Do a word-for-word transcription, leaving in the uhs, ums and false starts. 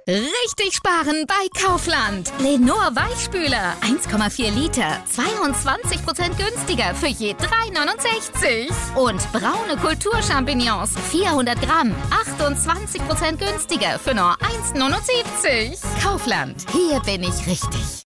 Richtig sparen bei Kaufland. Lenor Weichspüler, eins Komma vier Liter, zweiundzwanzig Prozent günstiger für je drei neunundsechzig. Und braune Kulturchampignons, vierhundert Gramm, achtundzwanzig Prozent günstiger für nur eins neunundsiebzig. Kaufland, hier bin ich richtig.